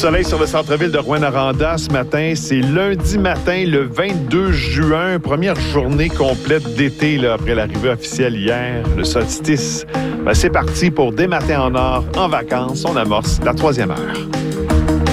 soleil sur le centre-ville de Rouyn-Noranda ce matin. C'est lundi matin, le 22 juin, première journée complète d'été là, après l'arrivée officielle hier, le solstice. C'est parti pour des matins en or, en vacances. On amorce la 3e heure.